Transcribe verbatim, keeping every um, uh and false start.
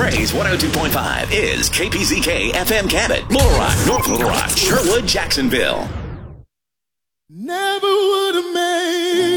Praise one oh two point five is K P Z K F M Cabot, Little Rock, North Little Rock, Sherwood, Jacksonville. Never would have made